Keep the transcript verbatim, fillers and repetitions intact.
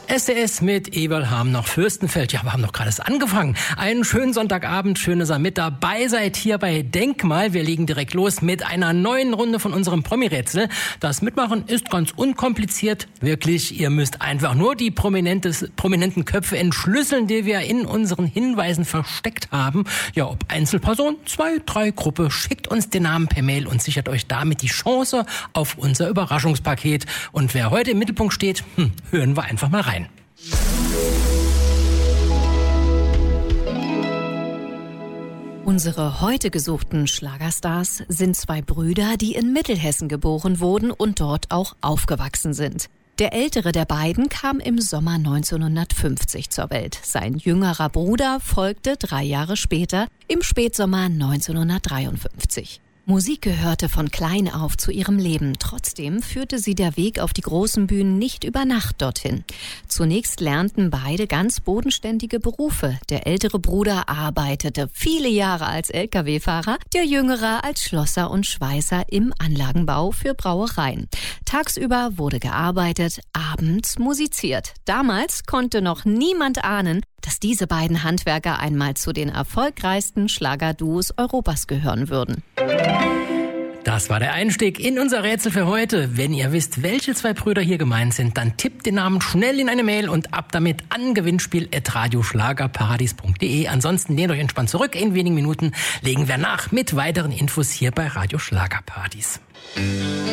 S D S mit Eberl Harm nach Fürstenfeld. Ja, wir haben doch gerade erst angefangen. Einen schönen Sonntagabend, schön, dass ihr mit dabei seid hier bei Denkmal. Wir legen direkt los mit einer neuen Runde von unserem Promi-Rätsel. Das Mitmachen ist ganz unkompliziert. Wirklich, ihr müsst einfach nur die prominenten Köpfe entschlüsseln, die wir in unseren Hinweisen versteckt haben. Ja, ob Einzelperson, zwei, drei Gruppe, schickt uns den Namen per Mail und sichert euch damit die Chance auf unser Überraschungspaket. Und wer heute im Mittelpunkt steht, hm, hören wir einfach mal rein. Unsere heute gesuchten Schlagerstars sind zwei Brüder, die in Mittelhessen geboren wurden und dort auch aufgewachsen sind. Der ältere der beiden kam im Sommer neunzehnhundertfünfzig zur Welt. Sein jüngerer Bruder folgte drei Jahre später, im Spätsommer neunzehnhundertdreiundfünfzig. Musik gehörte von klein auf zu ihrem Leben. Trotzdem führte sie der Weg auf die großen Bühnen nicht über Nacht dorthin. Zunächst lernten beide ganz bodenständige Berufe. Der ältere Bruder arbeitete viele Jahre als L K W-Fahrer, der jüngere als Schlosser und Schweißer im Anlagenbau für Brauereien. Tagsüber wurde gearbeitet, abends musiziert. Damals konnte noch niemand ahnen, dass diese beiden Handwerker einmal zu den erfolgreichsten Schlagerduos Europas gehören würden. Das war der Einstieg in unser Rätsel für heute. Wenn ihr wisst, welche zwei Brüder hier gemeint sind, dann tippt den Namen schnell in eine Mail und ab damit an gewinnspiel at radioschlagerparadies punkt de. Ansonsten lehnt euch entspannt zurück. In wenigen Minuten legen wir nach mit weiteren Infos hier bei Radio Schlagerparadies.